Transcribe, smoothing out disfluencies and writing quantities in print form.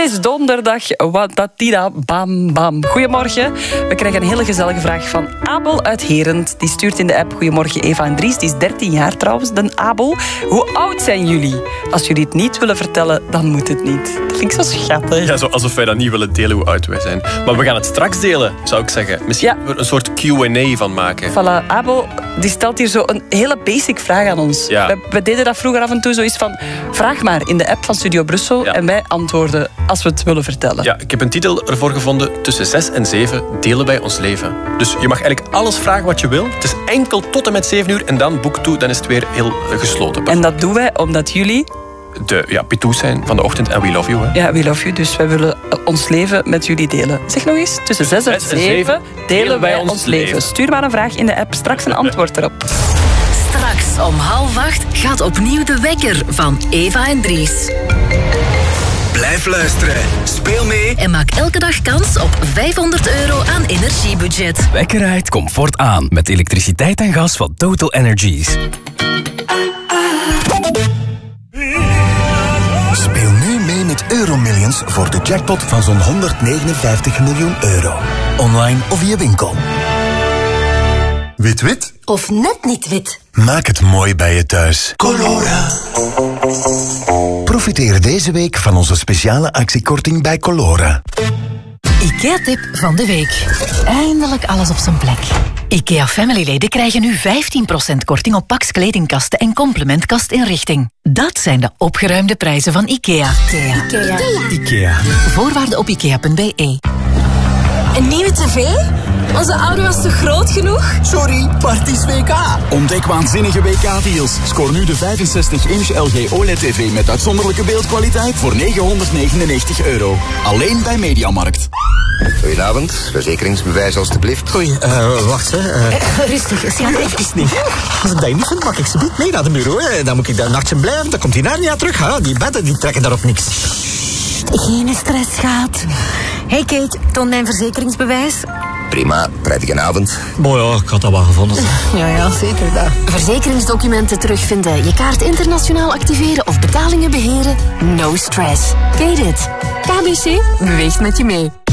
is donderdag, watatida bam bam. Goedemorgen. We krijgen een hele gezellige vraag van Abel uit Herent. Die stuurt in de app: Goedemorgen Eva en Dries. Die is 13 jaar trouwens, de Abel. Hoe oud zijn jullie? Als jullie het niet willen vertellen, dan moet het niet. Dat vind ik zo schattig. Ja, zo alsof wij dat niet willen delen hoe oud wij zijn. Maar we gaan het straks delen, zou ik zeggen. Misschien een soort Q&A van maken. Voilà, Abel die stelt hier zo een hele basic vraag aan ons. Ja. We deden dat vroeger af en toe zoiets van: vraag maar in de app van Studio Brussel en wij antwoorden als we het willen vertellen. Ja, ik heb een titel ervoor gevonden. Tussen 6 en 7 delen wij ons leven. Dus je mag eigenlijk alles vragen wat je wil. Het is enkel tot en met 7 uur en dan boek toe, dan is het weer heel gesloten. En dat doen wij omdat jullie de pitoes zijn van de ochtend en we love you. Hè? Ja, we love you. Dus wij willen ons leven met jullie delen. Zeg nog eens, tussen 6 en 7 delen wij ons leven. Stuur maar een vraag in de app, straks een antwoord erop. Straks om 7:30 gaat opnieuw de wekker van Eva en Dries. Blijf luisteren, speel mee En maak elke dag kans op €500 aan energiebudget. Wekker uit, comfort aan. Met elektriciteit en gas van Total Energies. Speel nu mee met Euromillions voor de jackpot van zo'n €159 miljoen. Online of via winkel. Wit-wit? Of net niet wit. Maak het mooi bij je thuis. Colora. Profiteer deze week van onze speciale actiekorting bij Colora. IKEA-tip van de week. Eindelijk alles op zijn plek. IKEA Family-leden krijgen nu 15% korting op Pax kledingkasten en complementkastinrichting. Dat zijn de opgeruimde prijzen van IKEA. IKEA. Voorwaarden op ikea.be. Een nieuwe tv? Onze oude was te groot genoeg? Sorry, Parties WK. Ontdek waanzinnige WK-deals. Scoor nu de 65-inch LG OLED-tv met uitzonderlijke beeldkwaliteit voor €999. Alleen bij Mediamarkt. Goedenavond, verzekeringsbewijs alstublieft. Oei, wacht hè. Rustig, schat. Even niet. Als ik dat niet vind, mag ik ze niet mee naar de bureau. Hè. Dan moet ik daar een nachtje blijven, dan komt hij naar niet terug. Hè. Die bedden die trekken daarop niks. Geen stress, schat. Hey Kate, toon mijn verzekeringsbewijs. Prima, prettige avond. Mooi ja, ik had dat wel gevonden. Ja, zeker dat. Verzekeringsdocumenten terugvinden, je kaart internationaal activeren of betalingen beheren? No stress. Kate it. KBC beweegt met je mee.